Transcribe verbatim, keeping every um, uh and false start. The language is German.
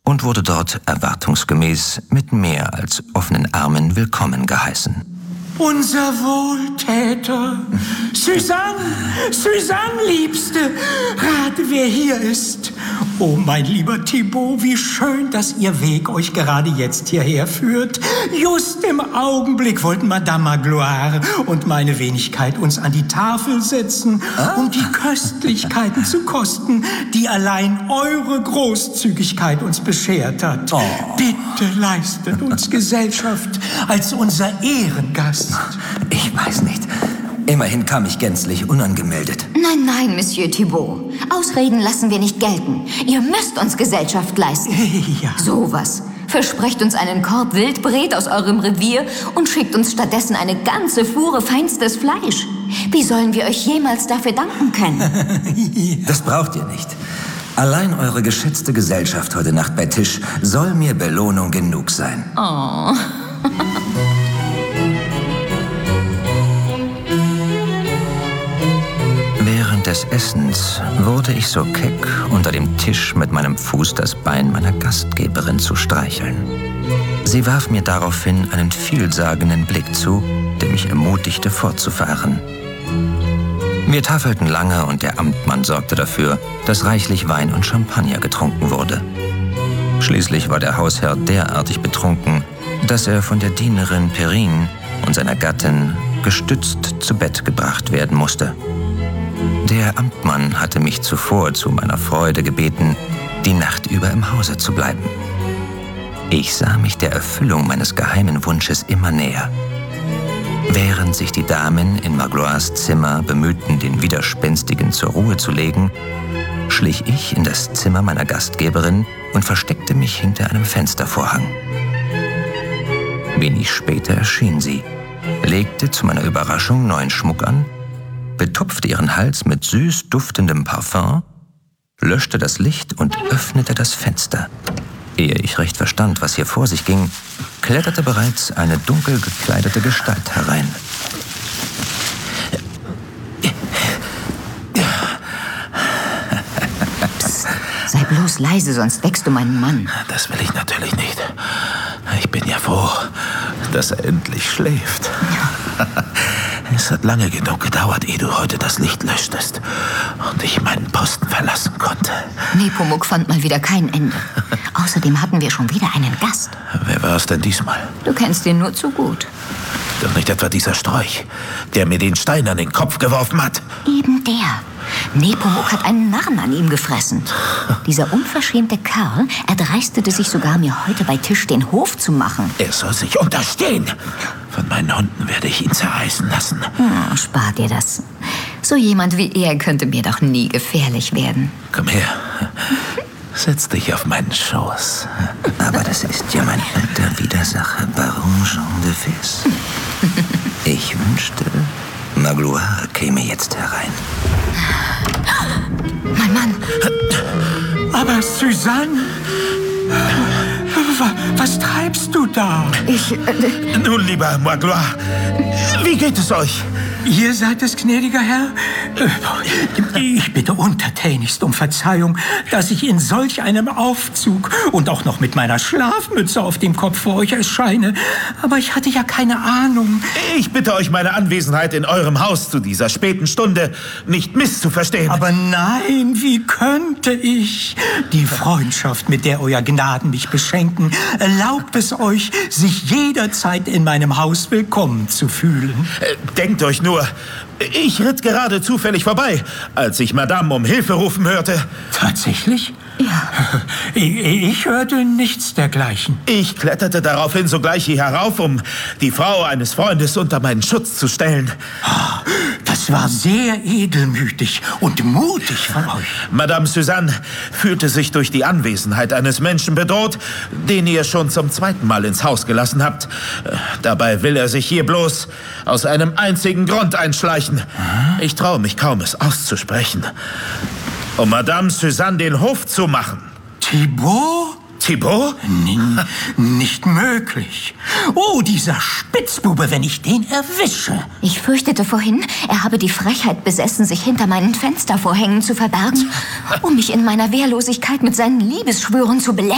und wurde dort erwartungsgemäß mit mehr als offenen Armen willkommen geheißen. Unser Wohltäter. Suzanne, Suzanne, Liebste, rate, wer hier ist. Oh, mein lieber Thibaut, wie schön, dass Ihr Weg euch gerade jetzt hierher führt. Just im Augenblick wollten Madame Magloire und meine Wenigkeit uns an die Tafel setzen, um die Köstlichkeiten zu kosten, die allein eure Großzügigkeit uns beschert hat. Oh. Bitte leistet uns Gesellschaft als unser Ehrengast. Ich weiß nicht. Immerhin kam ich gänzlich unangemeldet. Nein, nein, Monsieur Thibaut. Ausreden lassen wir nicht gelten. Ihr müsst uns Gesellschaft leisten. Ja. Sowas. Versprecht uns einen Korb Wildbret aus eurem Revier und schickt uns stattdessen eine ganze Fuhre feinstes Fleisch. Wie sollen wir euch jemals dafür danken können? Ja. Das braucht ihr nicht. Allein eure geschätzte Gesellschaft heute Nacht bei Tisch soll mir Belohnung genug sein. Oh. Während des Essens wurde ich so keck, unter dem Tisch mit meinem Fuß das Bein meiner Gastgeberin zu streicheln. Sie warf mir daraufhin einen vielsagenden Blick zu, der mich ermutigte, fortzufahren. Wir tafelten lange und der Amtmann sorgte dafür, dass reichlich Wein und Champagner getrunken wurde. Schließlich war der Hausherr derartig betrunken, dass er von der Dienerin Perrine und seiner Gattin gestützt zu Bett gebracht werden musste. Der Amtmann hatte mich zuvor zu meiner Freude gebeten, die Nacht über im Hause zu bleiben. Ich sah mich der Erfüllung meines geheimen Wunsches immer näher. Während sich die Damen in Magloires Zimmer bemühten, den Widerspenstigen zur Ruhe zu legen, schlich ich in das Zimmer meiner Gastgeberin und versteckte mich hinter einem Fenstervorhang. Wenig später erschien sie, legte zu meiner Überraschung neuen Schmuck an, betupfte ihren Hals mit süß duftendem Parfum, löschte das Licht und öffnete das Fenster. Ehe ich recht verstand, was hier vor sich ging, kletterte bereits eine dunkel gekleidete Gestalt herein. Psst, sei bloß leise, sonst weckst du meinen Mann. Das will ich natürlich nicht. Ich bin ja froh, dass er endlich schläft. Es hat lange genug gedauert, ehe du heute das Licht löschtest und ich meinen Posten verlassen konnte. Nepomuk fand mal wieder kein Ende. Außerdem hatten wir schon wieder einen Gast. Wer war es denn diesmal? Du kennst ihn nur zu gut. Doch nicht etwa dieser Strolch, der mir den Stein an den Kopf geworfen hat? Eben der. Nepomuk hat einen Narren an ihm gefressen. Dieser unverschämte Kerl erdreistete sich sogar, mir heute bei Tisch den Hof zu machen. Er soll sich unterstehen. Von meinen Hunden werde ich ihn zerreißen lassen. Hm, spar dir das. So jemand wie er könnte mir doch nie gefährlich werden. Komm her. Setz dich auf meinen Schoß. Aber das ist ja mein alter Widersacher, Baron Jean de Fes. Ich wünschte, Magloire käme jetzt herein. Mein Mann. Aber Suzanne, was treibst du da? Ich... Äh, Nun, lieber Magloire, wie geht es euch? Ihr seid es, gnädiger Herr? Ich bitte untertänigst um Verzeihung, dass ich in solch einem Aufzug und auch noch mit meiner Schlafmütze auf dem Kopf vor euch erscheine. Aber ich hatte ja keine Ahnung. Ich bitte euch, meine Anwesenheit in eurem Haus zu dieser späten Stunde nicht misszuverstehen. Aber nein, wie könnte ich? Die Freundschaft, mit der euer Gnaden mich beschenken, erlaubt es euch, sich jederzeit in meinem Haus willkommen zu fühlen. Äh, denkt euch nur, ich ritt gerade zufällig vorbei, als ich Madame um Hilfe rufen hörte. Tatsächlich? ja. Ich, ich hörte nichts dergleichen. Ich kletterte daraufhin sogleich hier herauf, um die Frau eines Freundes unter meinen Schutz zu stellen. Das war sehr edelmütig und mutig von euch. Madame Suzanne fühlte sich durch die Anwesenheit eines Menschen bedroht, den ihr schon zum zweiten Mal ins Haus gelassen habt. Dabei will er sich hier bloß aus einem einzigen Grund einschleichen. Ich traue mich kaum, es auszusprechen. Um Madame Suzanne den Hof zu machen. Thibaut? Thibaut? N nicht möglich. Oh, dieser Spitzbube, wenn ich den erwische. Ich fürchtete vorhin, er habe die Frechheit besessen, sich hinter meinen Fenstervorhängen zu verbergen, um mich in meiner Wehrlosigkeit mit seinen Liebesschwüren zu belästigen.